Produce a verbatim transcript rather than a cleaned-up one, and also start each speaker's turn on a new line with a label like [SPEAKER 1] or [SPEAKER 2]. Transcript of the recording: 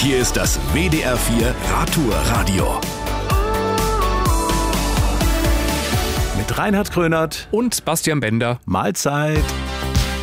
[SPEAKER 1] Hier ist das W D R vier Radtour-Radio. Mit Reinhard Krönert
[SPEAKER 2] und Bastian Bender.
[SPEAKER 1] Mahlzeit.